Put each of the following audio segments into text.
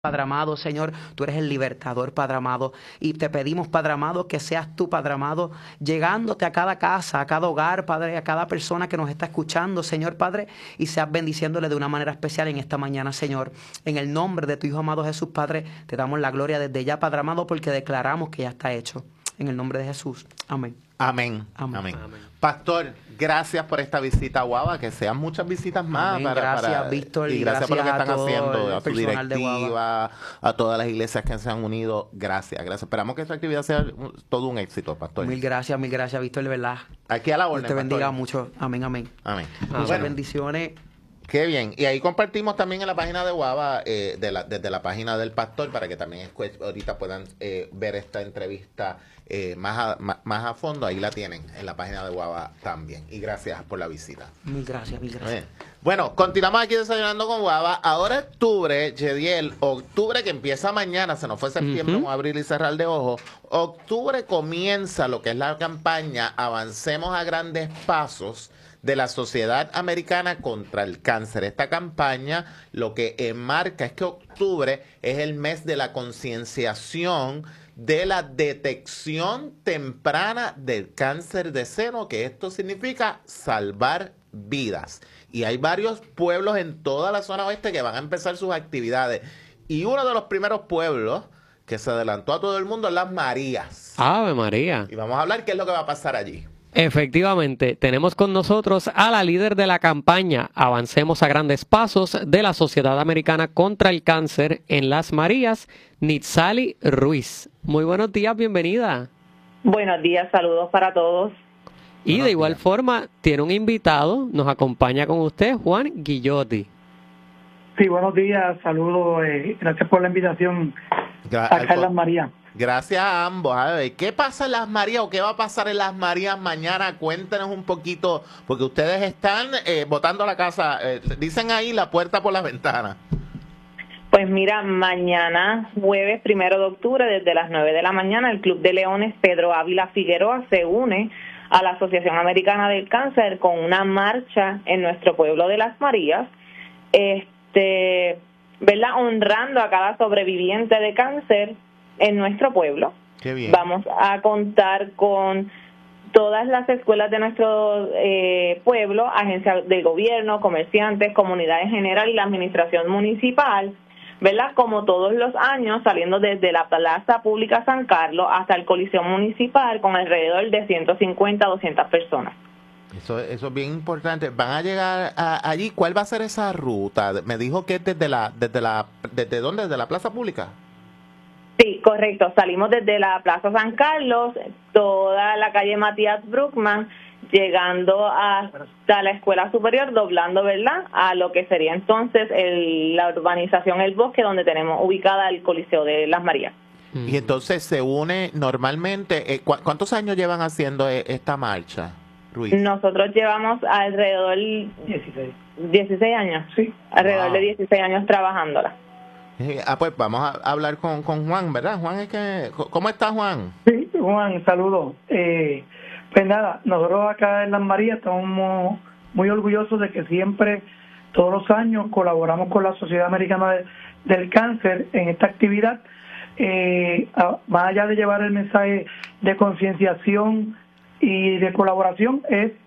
Padre amado, Señor, tú eres el libertador, Padre amado, y te pedimos, Padre amado, que seas tú, Padre amado, llegándote a cada casa, a cada hogar, Padre, a cada persona que nos está escuchando, Señor, Padre, y seas bendiciéndole de una manera especial en esta mañana, Señor. En el nombre de tu Hijo amado Jesús, Padre, te damos la gloria desde ya, Padre amado, porque declaramos que ya está hecho. En el nombre de Jesús. Amén. Amén. Amén. Amén. Amén. Pastor, gracias por esta visita a Guava, que sean muchas visitas más. Amén. Gracias, Víctor, y gracias por lo que gracias están a todo haciendo, el a su personal de Guava. directiva, a todas las iglesias que se han unido. Gracias, gracias. Esperamos que esta actividad sea todo un éxito, Pastor. Mil gracias, Víctor, de verdad. Aquí a la orden, Dios te bendiga Pastor. mucho. Amén, amén. Amén. Muchas Bueno, bendiciones. qué bien. Y ahí compartimos también en la página de Guava, desde la página del pastor, para que también ahorita puedan ver esta entrevista más a fondo. Ahí la tienen en la página de Guava también. Y gracias por la visita. Mil gracias, mil gracias. Bien. Bueno, continuamos aquí desayunando con Guava. Ahora octubre, Yediel, octubre que empieza mañana, se nos fue septiembre, un abrir y cerrar de ojos. Octubre comienza lo que es la campaña Avancemos a Grandes Pasos de la Sociedad Americana contra el Cáncer. Esta campaña lo que enmarca es que octubre es el mes de la concienciación de la detección temprana del cáncer de seno, que esto significa salvar vidas. Y hay varios pueblos en toda la zona oeste que van a empezar sus actividades. Y uno de los primeros pueblos que se adelantó a todo el mundo es Las Marías. Ave María. Y vamos a hablar qué es lo que va a pasar allí. Efectivamente, tenemos con nosotros a la líder de la campaña Avancemos a Grandes Pasos de la Sociedad Americana contra el Cáncer en Las Marías, Nitzali Ruiz. Muy buenos días, bienvenida. Buenos días, saludos para todos. Y Buenos de igual días. forma, tiene un invitado, nos acompaña con usted, Juan Guillotti. Sí, buenos días, saludos, gracias por la invitación acá en Las Marías. Gracias a ambos. A ver, ¿qué pasa en Las Marías o qué va a pasar en Las Marías mañana? Cuéntenos un poquito, porque ustedes están botando la casa, dicen ahí la puerta por las ventanas. Pues mira, mañana, jueves 1 de octubre, desde las 9 de la mañana, el Club de Leones Pedro Ávila Figueroa se une a la Asociación Americana del Cáncer con una marcha en nuestro pueblo de Las Marías, ¿verdad? Honrando a cada sobreviviente de cáncer en nuestro pueblo. Qué bien. Vamos a contar con todas las escuelas de nuestro pueblo, agencias de gobierno, comerciantes, comunidad en general y la administración municipal, ¿verdad? Como todos los años, saliendo desde la Plaza Pública San Carlos hasta el Coliseo Municipal con alrededor de 150 a 200 personas. Eso es bien importante. Van a llegar allí. ¿Cuál va a ser esa ruta? Me dijo que ¿desde dónde? ¿Desde la Plaza Pública? Sí, correcto. Salimos desde la Plaza San Carlos, toda la calle Matías Bruckman, llegando hasta la Escuela Superior, doblando, ¿verdad?, a lo que sería entonces la urbanización El Bosque, donde tenemos ubicada el Coliseo de Las Marías. Y entonces se une normalmente. ¿Cuántos años llevan haciendo esta marcha, Ruiz? Nosotros llevamos alrededor 16 años. Sí. Alrededor de 16 años trabajándola. Pues vamos a hablar con Juan, ¿verdad? Juan, ¿cómo está Juan? Sí, Juan, saludos. Pues nada, nosotros acá en Las Marías estamos muy orgullosos de que siempre, todos los años, colaboramos con la Sociedad Americana del Cáncer en esta actividad. Más allá de llevar el mensaje de concienciación y de colaboración,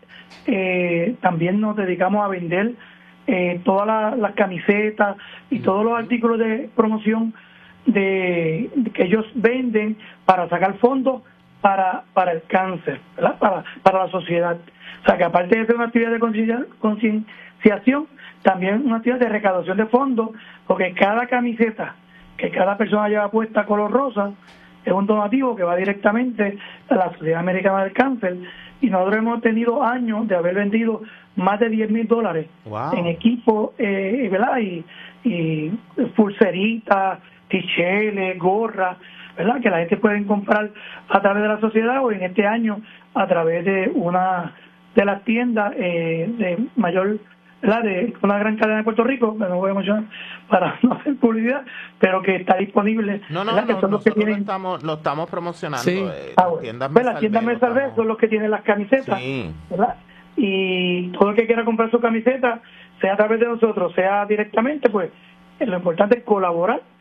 también nos dedicamos a vender todas las camisetas y todos los artículos de promoción que ellos venden para sacar fondos para el cáncer, ¿verdad? Para la sociedad. O sea, que aparte de ser una actividad de concienciación, también una actividad de recaudación de fondos, porque cada camiseta que cada persona lleva puesta color rosa es un donativo que va directamente a la Sociedad Americana del Cáncer, y nosotros hemos tenido años de haber vendido más de $10,000 Wow. en equipo, ¿verdad? Y pulseritas, ticheles, gorras, ¿verdad? Que la gente puede comprar a través de la sociedad o en este año a través de una de las tiendas de mayor, ¿verdad? De una gran cadena de Puerto Rico, me no voy a mencionar para no hacer publicidad, pero que está disponible. No, ¿verdad? Que son los que tienen, lo estamos promocionando. Sí. Bueno. Las tiendas Me Salvé son los que tienen las camisetas, Sí. ¿verdad? Y todo el que quiera comprar su camiseta, sea a través de nosotros, sea directamente, pues lo importante es colaborar